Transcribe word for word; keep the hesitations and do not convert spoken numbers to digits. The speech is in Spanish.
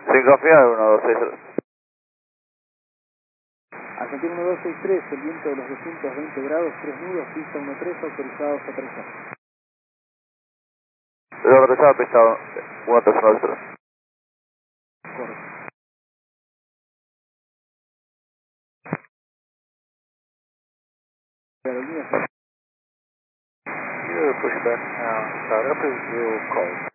Sin confiar, uno, dos, seis, tres. Argentina uno dos seis tres, el viento de los doscientos veinte grados, tres nudos, pista uno tres, autorizados a aterrizar. Debe autorizado, pista uno, tres, uno, tres. Correcto. Aerolíneas. You push back now, start up is zero call.